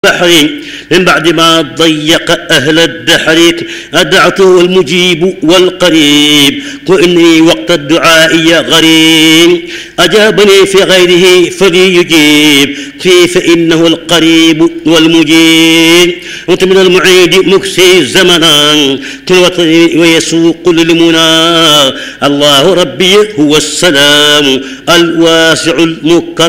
البحر من بعد ما ضيق أهل الدحر أدعته المجيب والقريب قل إني وقت الدعاء غريب أجابني في غيره فليجيب فيه فإنه القريب والمجيب أنت من المعيد مكسي زمنا كل وطني ويسوق للمنى الله ربي هو السلام الواسع المكرم